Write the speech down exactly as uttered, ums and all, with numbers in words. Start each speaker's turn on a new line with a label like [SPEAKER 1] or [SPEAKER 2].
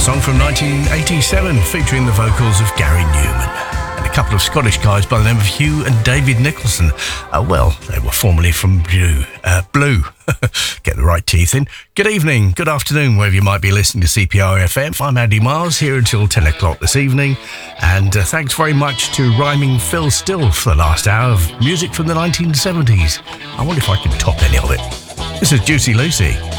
[SPEAKER 1] song from nineteen eighty-seven featuring the vocals of Gary Newman and a couple of Scottish guys by the name of Hugh and David Nicholson. Uh, well, they were formerly from Blue. Uh, Blue. Get the right teeth in. Good evening, good afternoon, wherever you might be listening to C P R F M. I'm Andy Miles, here until ten o'clock this evening. And uh, thanks very much to Rhyming Phil Still for the last hour of music from the nineteen seventies. I wonder if I can top any of it. This is Juicy Lucy.